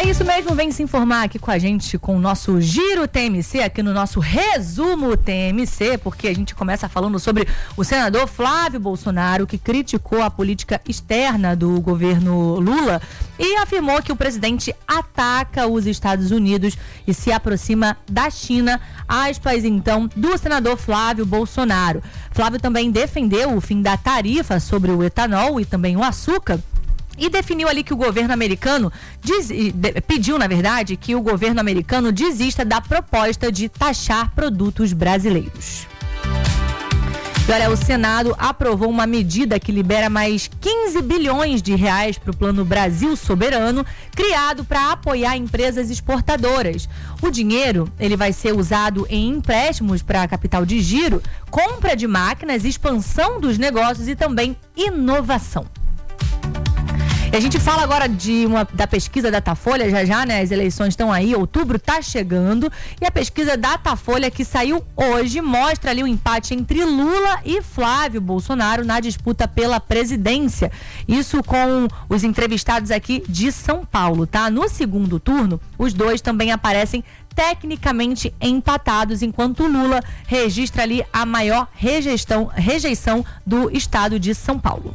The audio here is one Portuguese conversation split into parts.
É isso mesmo, vem se informar aqui com a gente com o nosso Giro TMC, aqui no nosso Resumo TMC, porque a gente começa falando sobre o senador Flávio Bolsonaro, que criticou a política externa do governo Lula e afirmou que o presidente ataca os Estados Unidos e se aproxima da China. Aspas, então, do senador Flávio Bolsonaro. Flávio também defendeu o fim da tarifa sobre o etanol e também o açúcar, e definiu ali que o governo americano pediu, na verdade, que o governo americano desista da proposta de taxar produtos brasileiros. E olha, o Senado aprovou uma medida que libera mais 15 bilhões de reais para o Plano Brasil Soberano, criado para apoiar empresas exportadoras. O dinheiro, ele vai ser usado em empréstimos para capital de giro, compra de máquinas, expansão dos negócios e também inovação. E a gente fala agora da pesquisa Datafolha, já, né? As eleições estão aí, outubro tá chegando, e a pesquisa Datafolha que saiu hoje mostra ali o empate entre Lula e Flávio Bolsonaro na disputa pela presidência. Isso com os entrevistados aqui de São Paulo, tá? No segundo turno, os dois também aparecem tecnicamente empatados, enquanto Lula registra ali a maior rejeição do estado de São Paulo.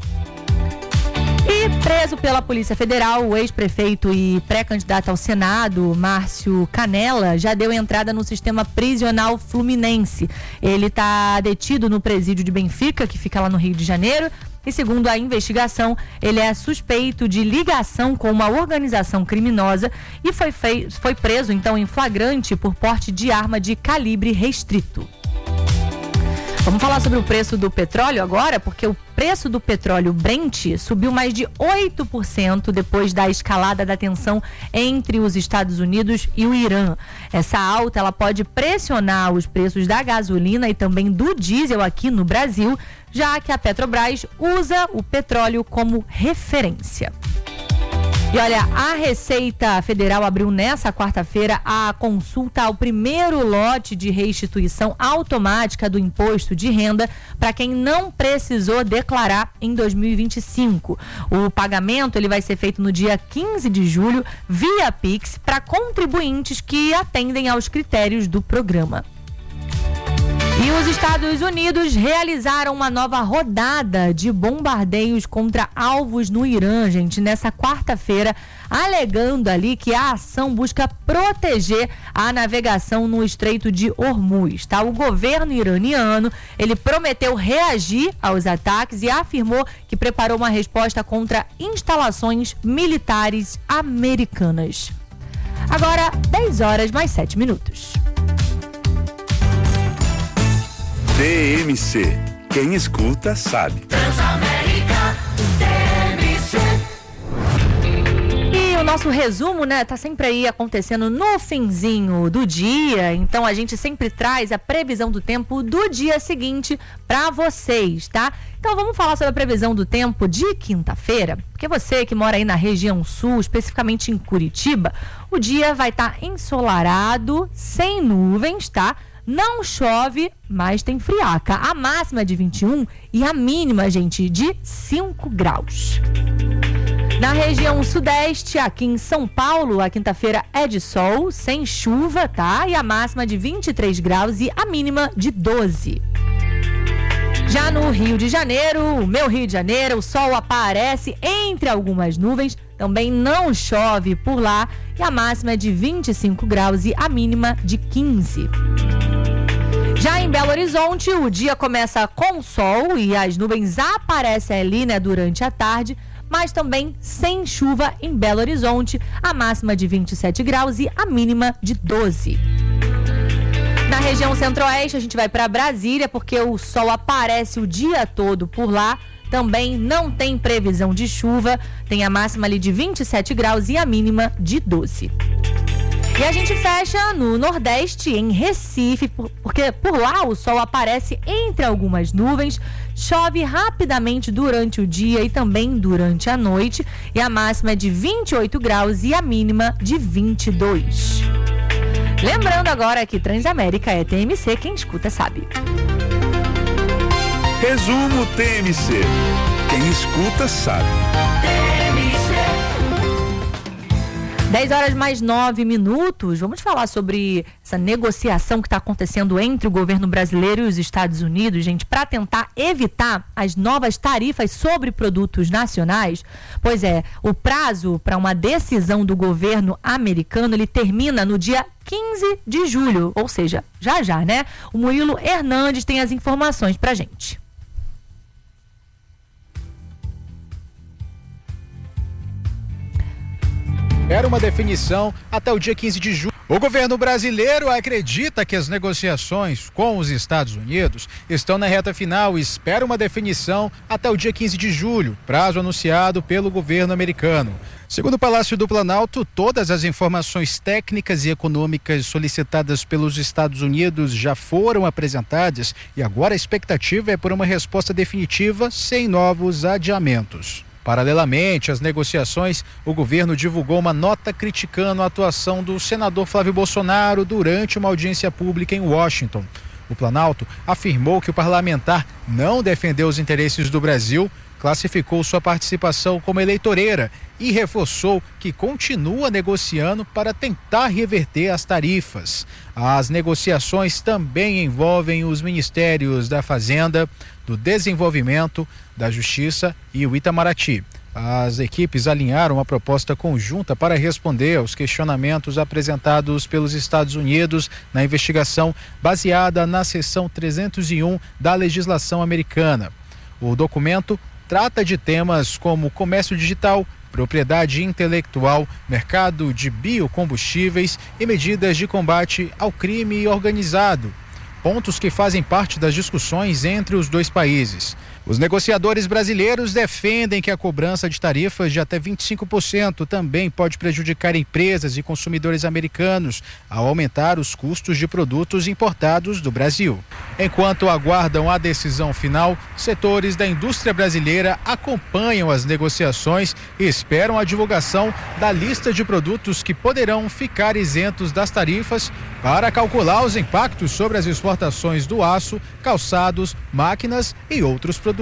E preso pela Polícia Federal, o ex-prefeito e pré-candidato ao Senado, Márcio Canella, já deu entrada no sistema prisional fluminense. Ele está detido no presídio de Benfica, que fica lá no Rio de Janeiro, e segundo a investigação, ele é suspeito de ligação com uma organização criminosa e foi preso, então, em flagrante por porte de arma de calibre restrito. Vamos falar sobre o preço do petróleo agora, porque o preço do petróleo Brent subiu mais de 8% depois da escalada da tensão entre os Estados Unidos e o Irã. Essa alta, ela pode pressionar os preços da gasolina e também do diesel aqui no Brasil, já que a Petrobras usa o petróleo como referência. E olha, a Receita Federal abriu nessa quarta-feira a consulta ao primeiro lote de restituição automática do imposto de renda para quem não precisou declarar em 2025. O pagamento ele vai ser feito no dia 15 de julho via Pix para contribuintes que atendem aos critérios do programa. E os Estados Unidos realizaram uma nova rodada de bombardeios contra alvos no Irã, gente, nessa quarta-feira, alegando ali que a ação busca proteger a navegação no Estreito de Hormuz, tá? O governo iraniano, ele prometeu reagir aos ataques e afirmou que preparou uma resposta contra instalações militares americanas. Agora, 10 horas mais 7 minutos. TMC. Quem escuta sabe. Transamérica TMC. E o nosso resumo, né, tá sempre aí acontecendo no finzinho do dia, então a gente sempre traz a previsão do tempo do dia seguinte para vocês, tá? Então vamos falar sobre a previsão do tempo de quinta-feira, porque você que mora aí na região sul, especificamente em Curitiba, o dia vai estar ensolarado, sem nuvens, tá? Não chove, mas tem friaca. A máxima é de 21 e a mínima, gente, de 5 graus. Na região sudeste, aqui em São Paulo, a quinta-feira é de sol, sem chuva, tá? E a máxima de 23 graus e a mínima de 12. Já no Rio de Janeiro, o meu Rio de Janeiro, o sol aparece entre algumas nuvens, também não chove por lá e a máxima é de 25 graus e a mínima de 15. Já em Belo Horizonte, o dia começa com sol e as nuvens aparecem ali, né, durante a tarde, mas também sem chuva em Belo Horizonte, a máxima de 27 graus e a mínima de 12. Na região centro-oeste, a gente vai para Brasília, porque o sol aparece o dia todo por lá, também não tem previsão de chuva, tem a máxima ali de 27 graus e a mínima de 12. E a gente fecha no Nordeste, em Recife, porque por lá o sol aparece entre algumas nuvens, chove rapidamente durante o dia e também durante a noite, e a máxima é de 28 graus e a mínima de 22. Lembrando agora que Transamérica é TMC, quem escuta sabe. Resumo TMC. Quem escuta sabe. 10h mais 9. Vamos falar sobre essa negociação que está acontecendo entre o governo brasileiro e os Estados Unidos, gente, para tentar evitar as novas tarifas sobre produtos nacionais. Pois é, o prazo para uma decisão do governo americano, ele termina no dia 15 de julho, ou seja, já, né? O Murilo Hernandes tem as informações pra gente. Era uma definição até o dia 15 de julho. O governo brasileiro acredita que as negociações com os Estados Unidos estão na reta final e espera uma definição até o dia 15 de julho, prazo anunciado pelo governo americano. Segundo o Palácio do Planalto, todas as informações técnicas e econômicas solicitadas pelos Estados Unidos já foram apresentadas e agora a expectativa é por uma resposta definitiva sem novos adiamentos. Paralelamente às negociações, o governo divulgou uma nota criticando a atuação do senador Flávio Bolsonaro durante uma audiência pública em Washington. O Planalto afirmou que o parlamentar não defendeu os interesses do Brasil, classificou sua participação como eleitoreira e reforçou que continua negociando para tentar reverter as tarifas. As negociações também envolvem os ministérios da Fazenda, do Desenvolvimento, da Justiça e o Itamaraty. As equipes alinharam uma proposta conjunta para responder aos questionamentos apresentados pelos Estados Unidos na investigação baseada na seção 301 da legislação americana. O documento trata de temas como comércio digital, propriedade intelectual, mercado de biocombustíveis e medidas de combate ao crime organizado, pontos que fazem parte das discussões entre os dois países. Os negociadores brasileiros defendem que a cobrança de tarifas de até 25% também pode prejudicar empresas e consumidores americanos ao aumentar os custos de produtos importados do Brasil. Enquanto aguardam a decisão final, setores da indústria brasileira acompanham as negociações e esperam a divulgação da lista de produtos que poderão ficar isentos das tarifas para calcular os impactos sobre as exportações do aço, calçados, máquinas e outros produtos.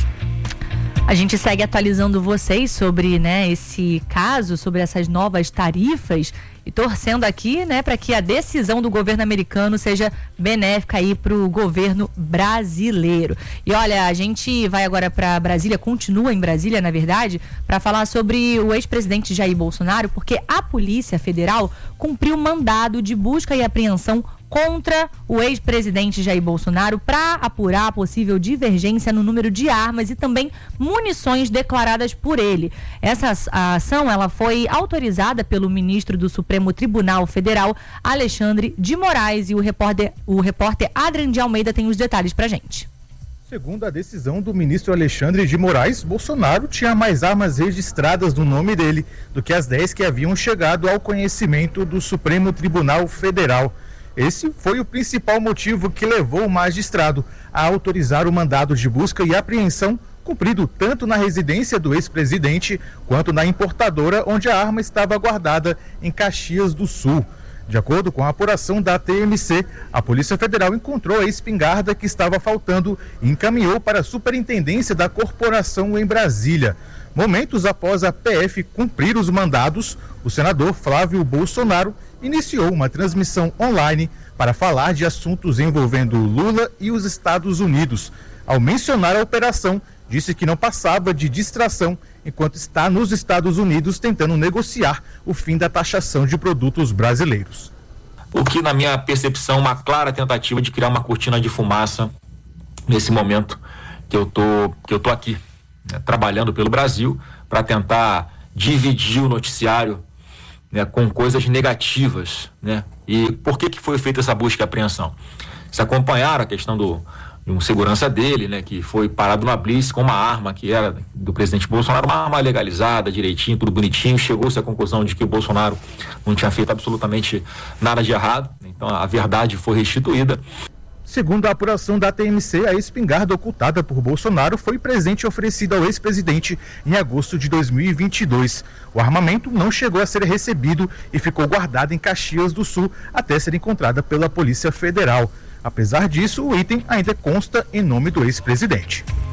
A gente segue atualizando vocês sobre, né, esse caso, sobre essas novas tarifas e torcendo aqui, né, para que a decisão do governo americano seja benéfica aí para o governo brasileiro. E olha, a gente vai agora para Brasília, continua em Brasília, na verdade, para falar sobre o ex-presidente Jair Bolsonaro, porque a Polícia Federal cumpriu mandado de busca e apreensão contra o ex-presidente Jair Bolsonaro para apurar a possível divergência no número de armas e também munições declaradas por ele. Essa ação, ela foi autorizada pelo ministro do Supremo Tribunal Federal, Alexandre de Moraes, e o repórter Adrian de Almeida tem os detalhes pra gente. Segundo a decisão do ministro Alexandre de Moraes, Bolsonaro tinha mais armas registradas no nome dele do que as 10 que haviam chegado ao conhecimento do Supremo Tribunal Federal. Esse foi o principal motivo que levou o magistrado a autorizar o mandado de busca e apreensão cumprido tanto na residência do ex-presidente quanto na importadora onde a arma estava guardada em Caxias do Sul. De acordo com a apuração da TMC, a Polícia Federal encontrou a espingarda que estava faltando e encaminhou para a Superintendência da Corporação em Brasília. Momentos após a PF cumprir os mandados, o senador Flávio Bolsonaro iniciou uma transmissão online para falar de assuntos envolvendo Lula e os Estados Unidos. Ao mencionar a operação, disse que não passava de distração enquanto está nos Estados Unidos tentando negociar o fim da taxação de produtos brasileiros. O que, na minha percepção, uma clara tentativa de criar uma cortina de fumaça nesse momento que eu tô aqui, né, trabalhando pelo Brasil para tentar dividir o noticiário, né, com coisas negativas, né? E por que foi feita essa busca e apreensão? Se acompanharam a questão de um segurança dele, né, que foi parado na Blitz com uma arma que era do presidente Bolsonaro, uma arma legalizada, direitinho, tudo bonitinho, chegou-se à conclusão de que o Bolsonaro não tinha feito absolutamente nada de errado, então a verdade foi restituída. Segundo a apuração da TMC, a espingarda ocultada por Bolsonaro foi presente oferecido ao ex-presidente em agosto de 2022. O armamento não chegou a ser recebido e ficou guardado em Caxias do Sul até ser encontrada pela Polícia Federal. Apesar disso, o item ainda consta em nome do ex-presidente.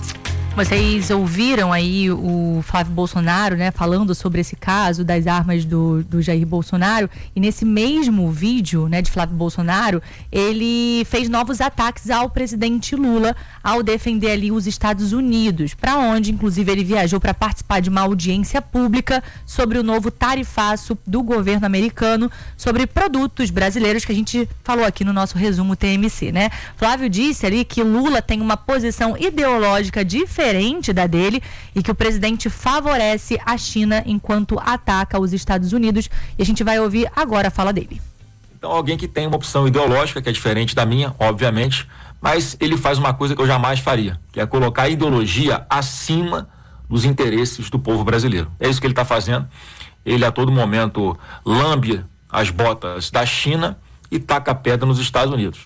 Vocês ouviram aí o Flávio Bolsonaro, né, falando sobre esse caso das armas do Jair Bolsonaro, e nesse mesmo vídeo, né, de Flávio Bolsonaro, ele fez novos ataques ao presidente Lula ao defender ali os Estados Unidos, para onde inclusive ele viajou para participar de uma audiência pública sobre o novo tarifaço do governo americano sobre produtos brasileiros, que a gente falou aqui no nosso resumo TMC, né? Flávio disse ali que Lula tem uma posição ideológica diferente da dele e que o presidente favorece a China enquanto ataca os Estados Unidos, e a gente vai ouvir agora a fala dele. Então, alguém que tem uma opção ideológica que é diferente da minha, obviamente, mas ele faz uma coisa que eu jamais faria, que é colocar a ideologia acima dos interesses do povo brasileiro. É isso que ele está fazendo. Ele a todo momento lambe as botas da China e taca a pedra nos Estados Unidos.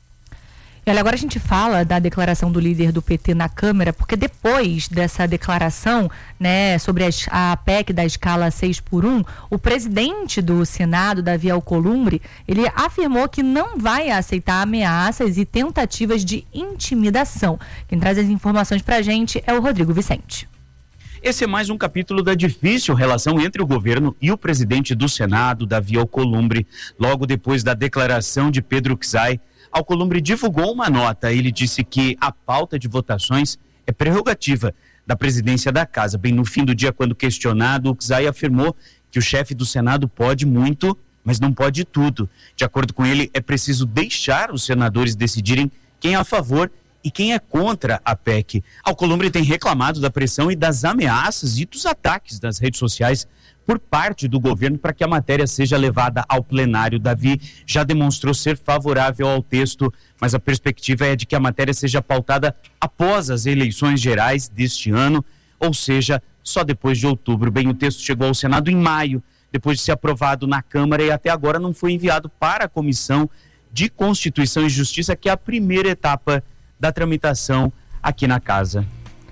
E olha, agora a gente fala da declaração do líder do PT na Câmara, porque depois dessa declaração, né, sobre a PEC da escala 6x1, o presidente do Senado, Davi Alcolumbre, ele afirmou que não vai aceitar ameaças e tentativas de intimidação. Quem traz as informações pra gente é o Rodrigo Vicente. Esse é mais um capítulo da difícil relação entre o governo e o presidente do Senado, Davi Alcolumbre. Logo depois da declaração de Pedro Czai, Alcolumbre divulgou uma nota. Ele disse que a pauta de votações é prerrogativa da presidência da casa. Bem no fim do dia, quando questionado, o Czai afirmou que o chefe do Senado pode muito, mas não pode tudo. De acordo com ele, é preciso deixar os senadores decidirem quem é a favor e quem é contra a PEC. Alcolumbre tem reclamado da pressão e das ameaças e dos ataques nas redes sociais por parte do governo para que a matéria seja levada ao plenário. Davi já demonstrou ser favorável ao texto, mas a perspectiva é de que a matéria seja pautada após as eleições gerais deste ano, ou seja, só depois de outubro. Bem, o texto chegou ao Senado em maio, depois de ser aprovado na Câmara, e até agora não foi enviado para a Comissão de Constituição e Justiça, que é a primeira etapa da tramitação aqui na casa.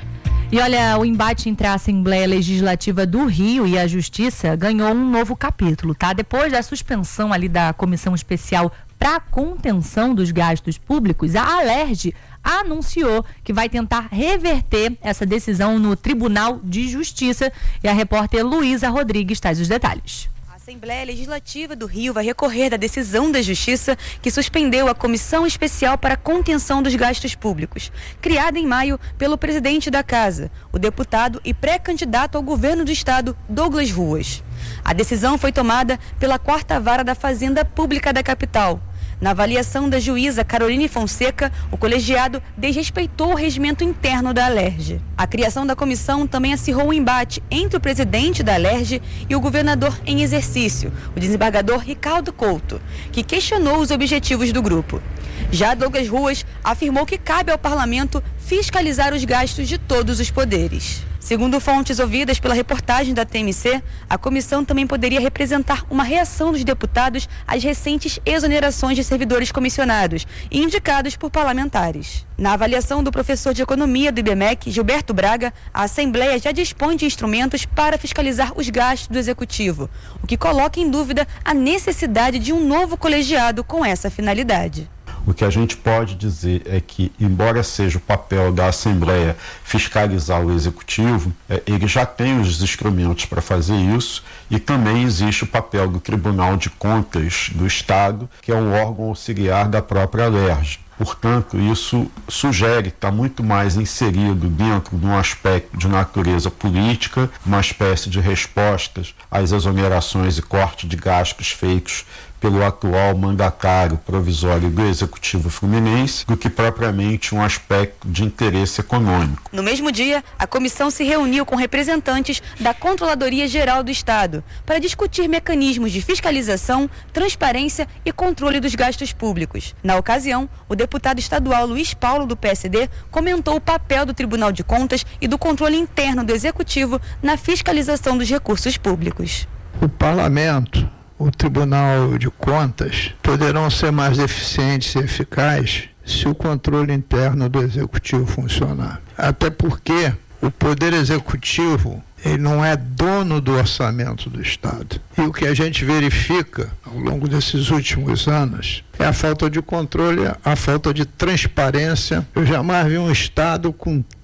E olha, o embate entre a Assembleia Legislativa do Rio e a Justiça ganhou um novo capítulo, tá? Depois da suspensão ali da Comissão Especial para a Contenção dos Gastos Públicos, a Alerj anunciou que vai tentar reverter essa decisão no Tribunal de Justiça, e a repórter Luísa Rodrigues traz os detalhes. A Assembleia Legislativa do Rio vai recorrer da decisão da Justiça que suspendeu a Comissão Especial para a Contenção dos Gastos Públicos, criada em maio pelo presidente da Casa, o deputado e pré-candidato ao governo do estado, Douglas Ruas. A decisão foi tomada pela 4ª Vara da Fazenda Pública da capital. Na avaliação da juíza Caroline Fonseca, o colegiado desrespeitou o regimento interno da Alerj. A criação da comissão também acirrou um embate entre o presidente da Alerj e o governador em exercício, o desembargador Ricardo Couto, que questionou os objetivos do grupo. Já Douglas Ruas afirmou que cabe ao parlamento fiscalizar os gastos de todos os poderes. Segundo fontes ouvidas pela reportagem da TMC, a comissão também poderia representar uma reação dos deputados às recentes exonerações de servidores comissionados e indicados por parlamentares. Na avaliação do professor de economia do IBMEC, Gilberto Braga, a Assembleia já dispõe de instrumentos para fiscalizar os gastos do Executivo, o que coloca em dúvida a necessidade de um novo colegiado com essa finalidade. O que a gente pode dizer é que, embora seja o papel da Assembleia fiscalizar o Executivo, ele já tem os instrumentos para fazer isso, e também existe o papel do Tribunal de Contas do Estado, que é um órgão auxiliar da própria Alerj. Portanto, isso sugere que está muito mais inserido dentro de um aspecto de natureza política, uma espécie de respostas às exonerações e corte de gastos feitos pelo atual mandatário provisório do Executivo Fluminense, do que propriamente um aspecto de interesse econômico. No mesmo dia, a comissão se reuniu com representantes da Controladoria Geral do Estado para discutir mecanismos de fiscalização, transparência e controle dos gastos públicos. Na ocasião, o deputado estadual Luiz Paulo, do PSD, comentou o papel do Tribunal de Contas e do controle interno do Executivo na fiscalização dos recursos públicos. O parlamento, o Tribunal de Contas, poderão ser mais eficientes e eficazes se o controle interno do Executivo funcionar. Até porque o Poder Executivo, ele não é dono do orçamento do Estado. E o que a gente verifica ao longo desses últimos anos é a falta de controle, a falta de transparência. Eu jamais vi um Estado com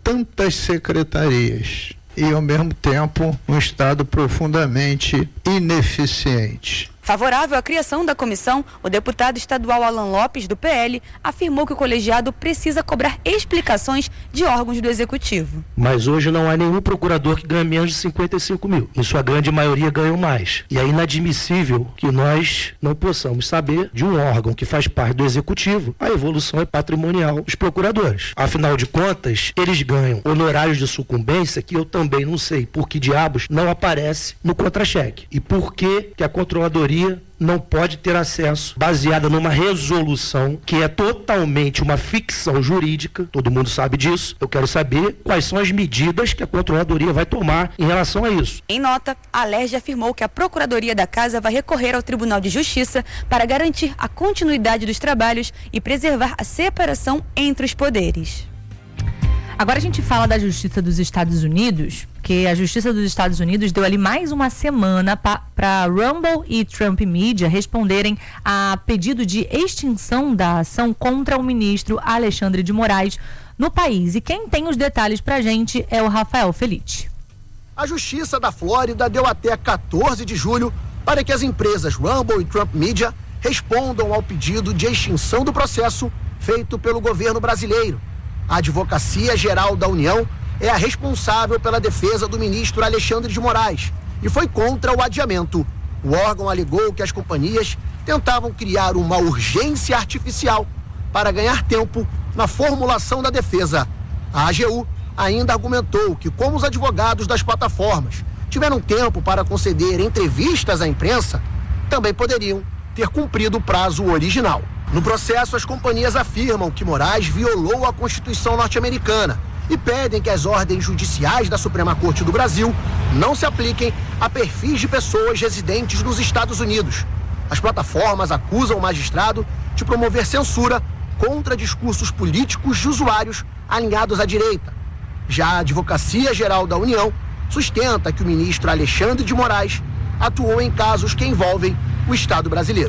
tantas secretarias e, ao mesmo tempo, um Estado profundamente ineficiente. Favorável à criação da comissão, o deputado estadual Alan Lopes, do PL, afirmou que o colegiado precisa cobrar explicações de órgãos do Executivo. Mas hoje não há nenhum procurador que ganhe menos de 55 mil. Em sua grande maioria ganham mais. E é inadmissível que nós não possamos saber de um órgão que faz parte do Executivo a evolução é patrimonial dos procuradores. Afinal de contas, eles ganham honorários de sucumbência que eu também não sei por que diabos não aparece no contra-cheque. E por que a controladoria não pode ter acesso, baseada numa resolução que é totalmente uma ficção jurídica, todo mundo sabe disso. Eu quero saber quais são as medidas que a Controladoria vai tomar em relação a isso. Em nota, a Alerj afirmou que a Procuradoria da Casa vai recorrer ao Tribunal de Justiça para garantir a continuidade dos trabalhos e preservar a separação entre os poderes. Agora a gente fala da Justiça dos Estados Unidos, porque a Justiça dos Estados Unidos deu ali mais uma semana para Rumble e Trump Media responderem a pedido de extinção da ação contra o ministro Alexandre de Moraes no país. E quem tem os detalhes pra gente é o Rafael Felite. A Justiça da Flórida deu até 14 de julho para que as empresas Rumble e Trump Media respondam ao pedido de extinção do processo feito pelo governo brasileiro. A Advocacia Geral da União é a responsável pela defesa do ministro Alexandre de Moraes e foi contra o adiamento. O órgão alegou que as companhias tentavam criar uma urgência artificial para ganhar tempo na formulação da defesa. A AGU ainda argumentou que, como os advogados das plataformas tiveram tempo para conceder entrevistas à imprensa, também poderiam ter cumprido o prazo original. No processo, as companhias afirmam que Moraes violou a Constituição norte-americana e pedem que as ordens judiciais da Suprema Corte do Brasil não se apliquem a perfis de pessoas residentes nos Estados Unidos. As plataformas acusam o magistrado de promover censura contra discursos políticos de usuários alinhados à direita. Já a Advocacia Geral da União sustenta que o ministro Alexandre de Moraes atuou em casos que envolvem o Estado brasileiro.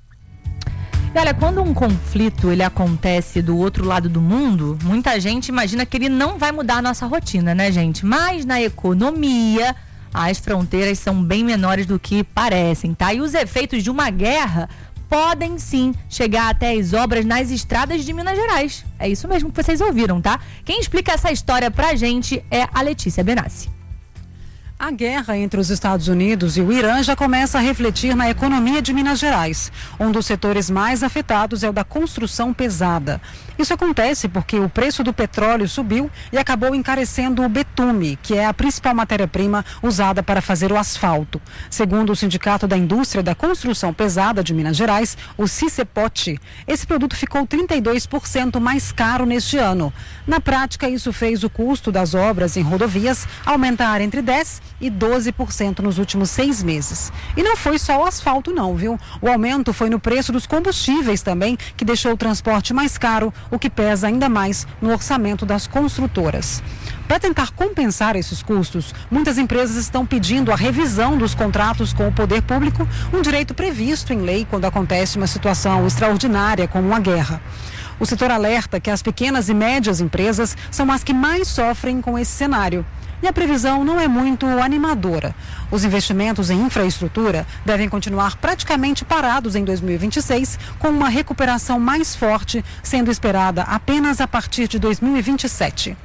E olha, quando um conflito ele acontece do outro lado do mundo, muita gente imagina que ele não vai mudar a nossa rotina, né, gente? Mas na economia, as fronteiras são bem menores do que parecem, tá? E os efeitos de uma guerra podem sim chegar até as obras nas estradas de Minas Gerais. É isso mesmo que vocês ouviram, tá? Quem explica essa história pra gente é a Letícia Benassi. A guerra entre os Estados Unidos e o Irã já começa a refletir na economia de Minas Gerais. Um dos setores mais afetados é o da construção pesada. Isso acontece porque o preço do petróleo subiu e acabou encarecendo o betume, que é a principal matéria-prima usada para fazer o asfalto. Segundo o Sindicato da Indústria da Construção Pesada de Minas Gerais, o CICEPOT, esse produto ficou 32% mais caro neste ano. Na prática, isso fez o custo das obras em rodovias aumentar entre 10% e 12% nos últimos 6 meses. E não foi só o asfalto não, viu? O aumento foi no preço dos combustíveis também, que deixou o transporte mais caro, o que pesa ainda mais no orçamento das construtoras. Para tentar compensar esses custos, muitas empresas estão pedindo a revisão dos contratos com o poder público, um direito previsto em lei quando acontece uma situação extraordinária como uma guerra. O setor alerta que as pequenas e médias empresas são as que mais sofrem com esse cenário. E a previsão não é muito animadora. Os investimentos em infraestrutura devem continuar praticamente parados em 2026, com uma recuperação mais forte sendo esperada apenas a partir de 2027.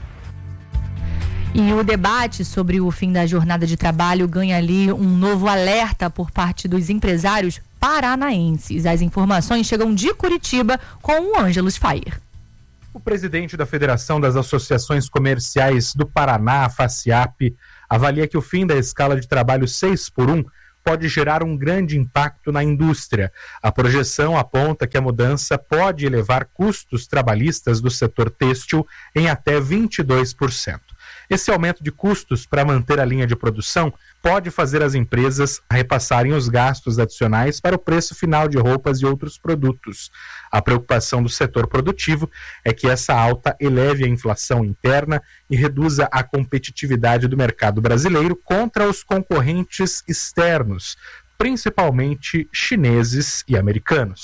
E o debate sobre o fim da jornada de trabalho ganha ali um novo alerta por parte dos empresários paranaenses. As informações chegam de Curitiba com o Ângelos Fair. O presidente da Federação das Associações Comerciais do Paraná, a FACIAP, avalia que o fim da escala de trabalho 6x1 pode gerar um grande impacto na indústria. A projeção aponta que a mudança pode elevar custos trabalhistas do setor têxtil em até 22%. Esse aumento de custos para manter a linha de produção pode fazer as empresas repassarem os gastos adicionais para o preço final de roupas e outros produtos. A preocupação do setor produtivo é que essa alta eleve a inflação interna e reduza a competitividade do mercado brasileiro contra os concorrentes externos, principalmente chineses e americanos.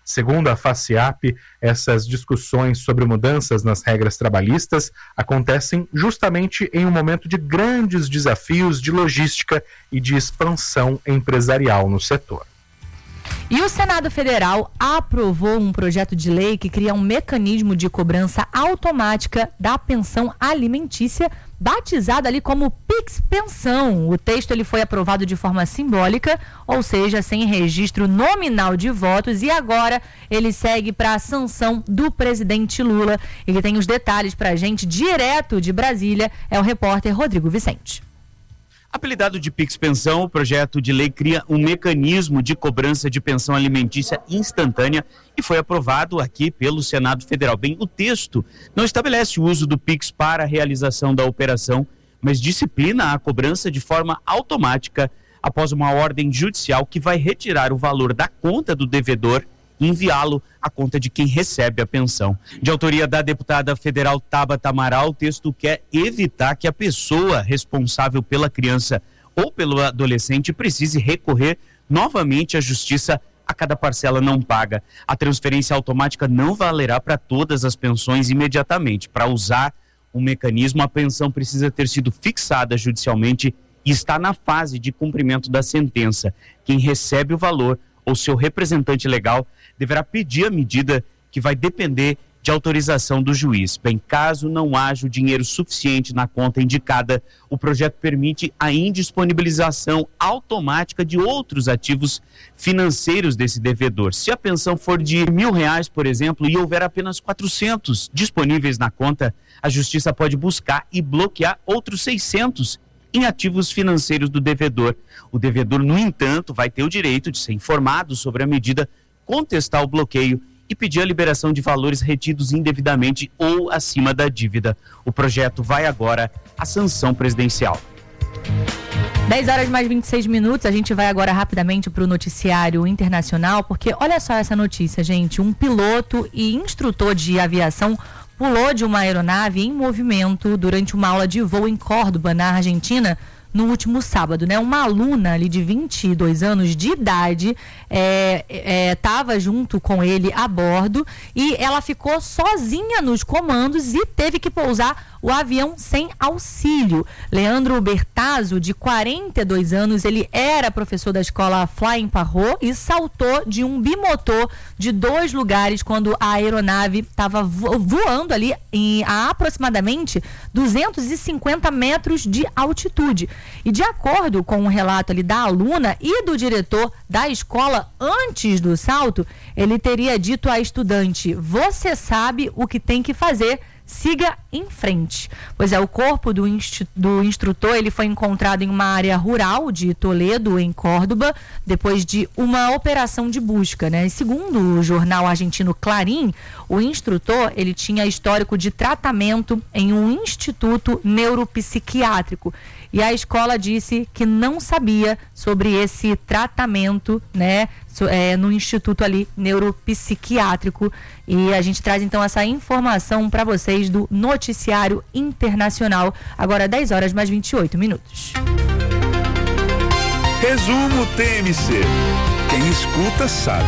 Segundo a FACIAP, essas discussões sobre mudanças nas regras trabalhistas acontecem justamente em um momento de grandes desafios de logística e de expansão empresarial no setor. E o Senado Federal aprovou um projeto de lei que cria um mecanismo de cobrança automática da pensão alimentícia, batizado ali como Pix Pensão. O texto ele foi aprovado de forma simbólica, ou seja, sem registro nominal de votos, e agora ele segue para a sanção do presidente Lula. Ele tem os detalhes para a gente direto de Brasília, é o repórter Rodrigo Vicente. Apelidado de Pix Pensão, o projeto de lei cria um mecanismo de cobrança de pensão alimentícia instantânea e foi aprovado aqui pelo Senado Federal. Bem, o texto não estabelece o uso do Pix para a realização da operação, mas disciplina a cobrança de forma automática após uma ordem judicial que vai retirar o valor da conta do devedor e enviá-lo à conta de quem recebe a pensão. De autoria da deputada federal Tabata Amaral, o texto quer evitar que a pessoa responsável pela criança ou pelo adolescente precise recorrer novamente à justiça a cada parcela não paga. A transferência automática não valerá para todas as pensões imediatamente. Para usar o mecanismo, a pensão precisa ter sido fixada judicialmente e está na fase de cumprimento da sentença. Quem recebe o valor ou seu representante legal deverá pedir a medida, que vai depender de autorização do juiz. Bem, caso não haja o dinheiro suficiente na conta indicada, o projeto permite a indisponibilização automática de outros ativos financeiros desse devedor. Se a pensão for de R$1.000, por exemplo, e houver apenas 400 disponíveis na conta, a justiça pode buscar e bloquear outros 600 em ativos financeiros do devedor. O devedor, no entanto, vai ter o direito de ser informado sobre a medida, contestar o bloqueio e pedir a liberação de valores retidos indevidamente ou acima da dívida. O projeto vai agora à sanção presidencial. 10h mais 26, a gente vai agora rapidamente para o noticiário internacional, porque olha só essa notícia, gente. Um piloto e instrutor de aviação pulou de uma aeronave em movimento durante uma aula de voo em Córdoba, na Argentina, no último sábado, né? Uma aluna ali de 22 anos de idade estava junto com ele a bordo e ela ficou sozinha nos comandos e teve que pousar o avião sem auxílio. Leandro Bertazzo, de 42 anos, ele era professor da escola Flying Parrot e saltou de um bimotor de 2 lugares quando a aeronave estava voando ali a aproximadamente 250 metros de altitude. E de acordo com o relato ali da aluna e do diretor da escola, antes do salto, ele teria dito à estudante: "Você sabe o que tem que fazer, siga em frente". Pois é, o corpo do instrutor ele foi encontrado em uma área rural de Toledo, em Córdoba, depois de uma operação de busca, né? E segundo o jornal argentino Clarín, o instrutor ele tinha histórico de tratamento em um instituto neuropsiquiátrico. E a escola disse que não sabia sobre esse tratamento, né, no instituto ali neuropsiquiátrico. E a gente traz então essa informação para vocês do noticiário internacional. Agora 10h mais 28. Resumo TMC. Quem escuta sabe.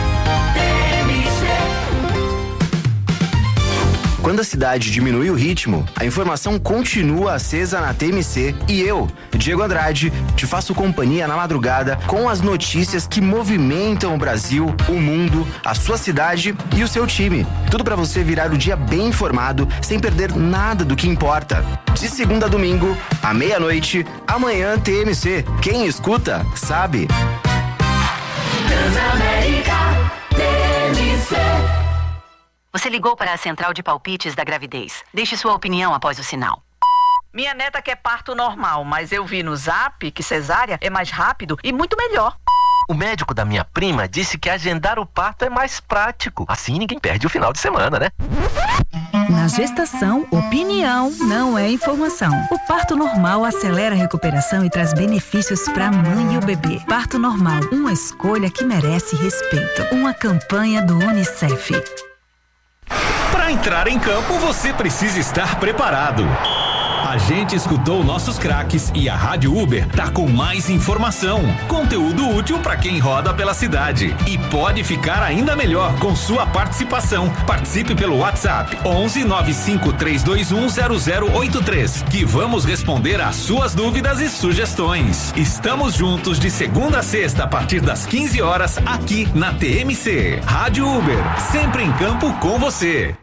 Quando a cidade diminui o ritmo, a informação continua acesa na TMC e eu, Diego Andrade, te faço companhia na madrugada com as notícias que movimentam o Brasil, o mundo, a sua cidade e o seu time. Tudo para você virar o dia bem informado, sem perder nada do que importa. De segunda a domingo, à meia-noite, amanhã TMC. Quem escuta, sabe. Transamérica TMC. Você ligou para a central de palpites da gravidez. Deixe sua opinião após o sinal. Minha neta quer parto normal, mas eu vi no Zap que cesárea é mais rápido e muito melhor. O médico da minha prima disse que agendar o parto é mais prático. Assim ninguém perde o final de semana, né? Na gestação, opinião não é informação. O parto normal acelera a recuperação e traz benefícios para a mãe e o bebê. Parto normal, uma escolha que merece respeito. Uma campanha do Unicef. Para entrar em campo, você precisa estar preparado. A gente escutou nossos craques e a Rádio Uber tá com mais informação, conteúdo útil para quem roda pela cidade e pode ficar ainda melhor com sua participação. Participe pelo WhatsApp 11 95 321 0083 que vamos responder às suas dúvidas e sugestões. Estamos juntos de segunda a sexta a partir das 15 horas aqui na TMC. Rádio Uber, sempre em campo com você.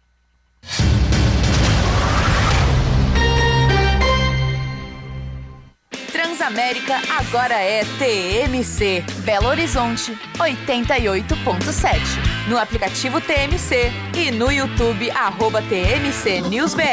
Transamérica agora é TMC. Belo Horizonte 88.7. No aplicativo TMC e no YouTube @TMC News BR.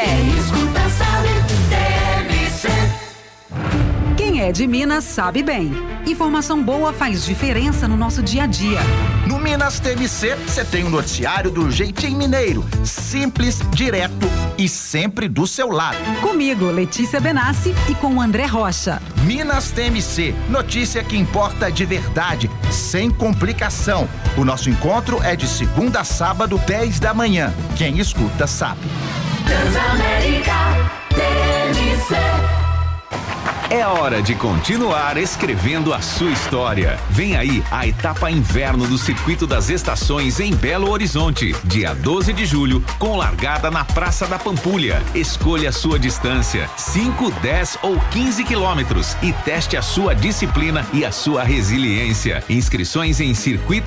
Quem é de Minas sabe bem. Informação boa faz diferença no nosso dia a dia. No Minas TMC, você tem um noticiário do jeitinho mineiro. Simples, direto e sempre do seu lado. Comigo, Letícia Benassi, e com o André Rocha. Minas TMC, notícia que importa de verdade, sem complicação. O nosso encontro é de segunda a sábado, 10 da manhã. Quem escuta sabe. Transamérica TMC. É hora de continuar escrevendo a sua história. Vem aí a etapa inverno do Circuito das Estações em Belo Horizonte, dia 12 de julho, com largada na Praça da Pampulha. Escolha a sua distância, 5, 10 ou 15 quilômetros e teste a sua disciplina e a sua resiliência. Inscrições em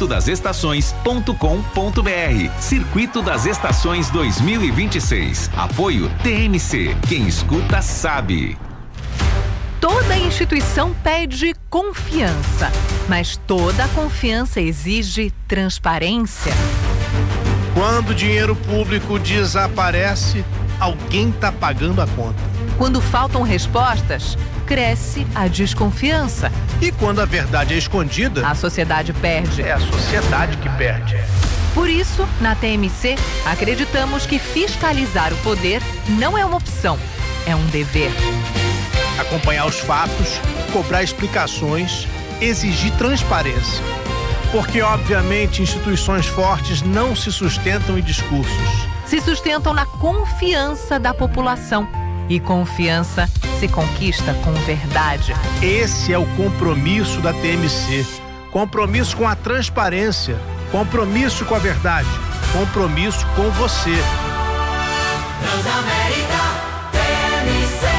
circuitodasestações.com.br. Circuito das Estações 2026. Apoio TMC. Quem escuta sabe. Toda instituição pede confiança, mas toda confiança exige transparência. Quando o dinheiro público desaparece, alguém está pagando a conta. Quando faltam respostas, cresce a desconfiança. E quando a verdade é escondida, a sociedade perde. É a sociedade que perde. Por isso, na TMC, acreditamos que fiscalizar o poder não é uma opção, é um dever. Acompanhar os fatos, cobrar explicações, exigir transparência. Porque, obviamente, instituições fortes não se sustentam em discursos. Se sustentam na confiança da população. E confiança se conquista com verdade. Esse é o compromisso da TMC. Compromisso com a transparência. Compromisso com a verdade. Compromisso com você. Transamérica TMC.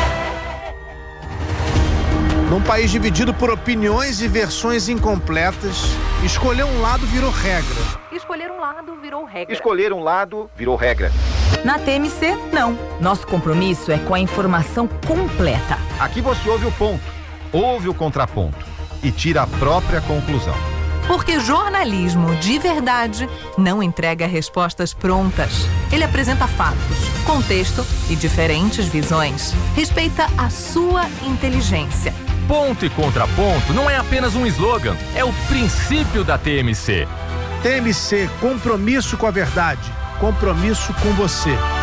Num país dividido por opiniões e versões incompletas, escolher um lado virou regra. Escolher um lado virou regra. Escolher um lado virou regra. Na TMC, não. Nosso compromisso é com a informação completa. Aqui você ouve o ponto, ouve o contraponto e tira a própria conclusão. Porque jornalismo de verdade não entrega respostas prontas. Ele apresenta fatos, contexto e diferentes visões. Respeita a sua inteligência. Ponto e contraponto não é apenas um slogan, é o princípio da TMC. TMC, compromisso com a verdade, compromisso com você.